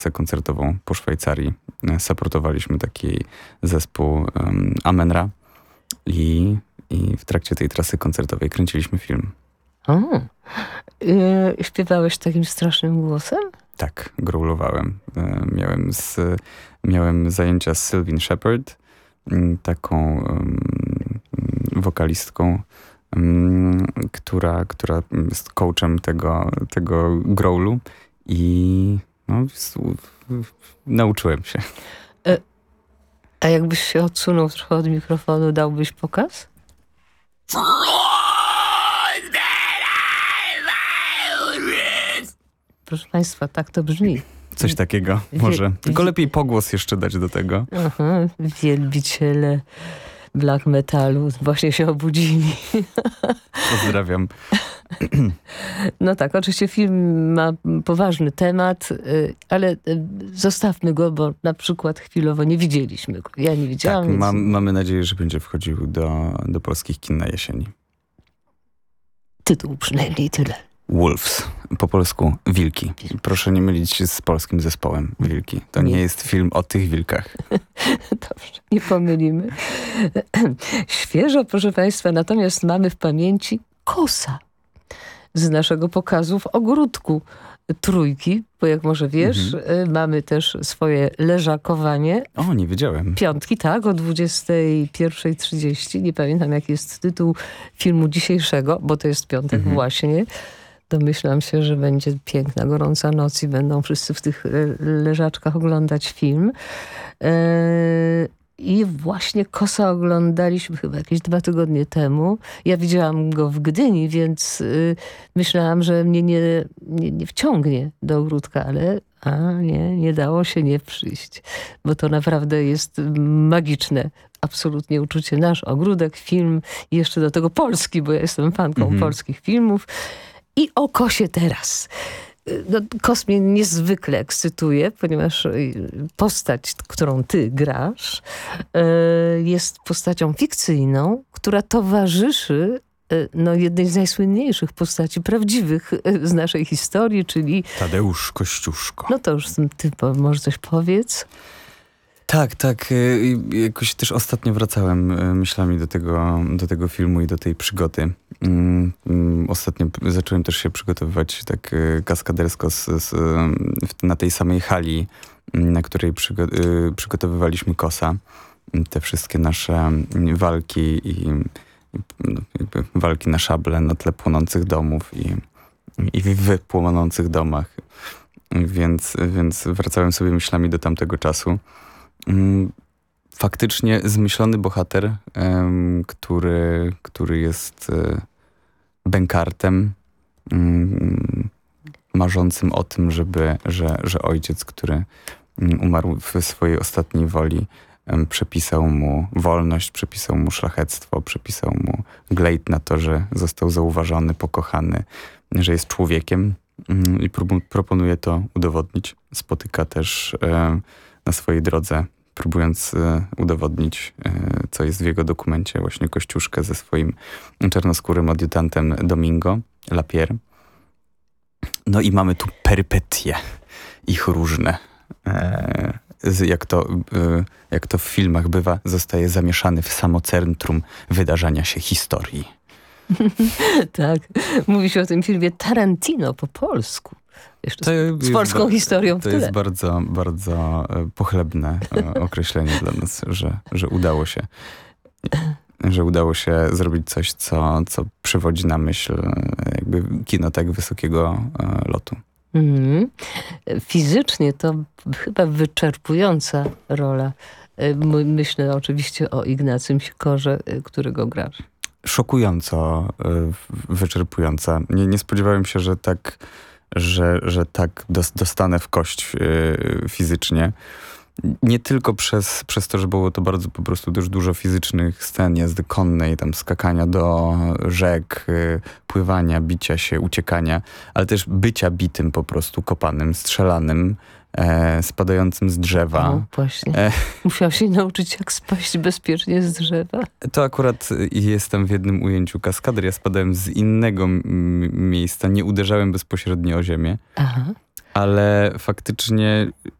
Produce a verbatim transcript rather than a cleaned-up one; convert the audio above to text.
koncertową po Szwajcarii. Supportowaliśmy taki zespół um, Amenra i, i w trakcie tej trasy koncertowej kręciliśmy film. O, yy, śpiewałeś takim strasznym głosem? Tak, growlowałem. Miałem, z, miałem zajęcia z Sylvin Shepherd, taką um, wokalistką, um, która, która jest coachem tego, tego growlu i no, z, w, nauczyłem się. A jakbyś się odsunął trochę od mikrofonu, dałbyś pokaz? Proszę Państwa, tak to brzmi. Coś takiego może. Wie, Tylko wie, lepiej pogłos jeszcze dać do tego. Aha, wielbiciele black metalu właśnie się obudzili. Pozdrawiam. No tak, oczywiście film ma poważny temat, ale zostawmy go, bo na przykład chwilowo nie widzieliśmy go. Ja nie widziałam. Tak, więc... mam, mamy nadzieję, że będzie wchodził do, do polskich kin na jesieni. Tytuł przynajmniej tyle. Wolves. Po polsku wilki. Proszę nie mylić się z polskim zespołem Wilki. To nie, nie jest film o tych wilkach. Dobrze, nie pomylimy. Świeżo, proszę Państwa, natomiast mamy w pamięci Kosa z naszego pokazu w ogródku Trójki, bo jak może wiesz, mhm. mamy też swoje leżakowanie. O, nie wiedziałem. Piątki, tak, o dwudziestej pierwszej trzydzieści. Nie pamiętam, jaki jest tytuł filmu dzisiejszego, bo to jest piątek mhm. właśnie. Domyślam się, że będzie piękna, gorąca noc i będą wszyscy w tych leżaczkach oglądać film. Eee, I właśnie Kosa oglądaliśmy chyba jakieś dwa tygodnie temu. Ja widziałam go w Gdyni, więc y, myślałam, że mnie nie, nie, nie wciągnie do ogródka, ale a nie, nie dało się nie przyjść. Bo to naprawdę jest magiczne. Absolutnie uczucie. Nasz ogródek, film i jeszcze do tego polski, bo ja jestem fanką mhm. polskich filmów. I o Kosie teraz. No, Kos mnie niezwykle ekscytuje, ponieważ postać, którą ty grasz, jest postacią fikcyjną, która towarzyszy no, jednej z najsłynniejszych postaci prawdziwych z naszej historii, czyli... Tadeusz Kościuszko. No to już ty może coś powiedz. Tak, tak. Jakoś też ostatnio wracałem myślami do tego, do tego filmu i do tej przygody. Ostatnio zacząłem też się przygotowywać tak kaskadersko z, z, na tej samej hali, na której przygo- przygotowywaliśmy Kosa. Te wszystkie nasze walki i no, jakby walki na szable na tle płonących domów i, i w płonących domach. Więc, więc wracałem sobie myślami do tamtego czasu. Faktycznie zmyślony bohater, um, który, który jest e, bękartem, um, marzącym o tym, żeby, że, że ojciec, który um, umarł w swojej ostatniej woli, um, przepisał mu wolność, przepisał mu szlachectwo, przepisał mu glejt na to, że został zauważony, pokochany, że jest człowiekiem um, i prób- proponuje to udowodnić. Spotyka też um, na swojej drodze, próbując e, udowodnić, e, co jest w jego dokumencie, właśnie Kościuszkę ze swoim czarnoskórym adiutantem Domingo Lapierre. No i mamy tu perypetie, ich różne. E, jak, to, e, jak to w filmach bywa, zostaje zamieszany w samo centrum wydarzania się historii. Tak, mówi się o tym filmie Tarantino po polsku. Jeszcze to z, z polską ba- historią w To tyle. jest bardzo, bardzo pochlebne określenie dla nas, że, że udało się że udało się zrobić coś, co, co przywodzi na myśl jakby kino tak wysokiego lotu. Mm. Fizycznie to chyba wyczerpująca rola. Myślę oczywiście o Ignacym Sikorze, którego grasz. Szokująco wyczerpująca. Nie, nie spodziewałem się, że tak że, że tak dostanę w kość yy, fizycznie. Nie tylko przez, przez to, że było to bardzo po prostu też dużo fizycznych scen jazdy konnej, tam skakania do rzek, yy, pływania, bicia się, uciekania, ale też bycia bitym po prostu, kopanym, strzelanym, e, spadającym z drzewa. O, właśnie. E, Musiał się nauczyć, jak spaść bezpiecznie z drzewa. To akurat jestem w jednym ujęciu kaskader. Ja spadałem z innego m- miejsca, nie uderzałem bezpośrednio o ziemię. Aha. ale faktycznie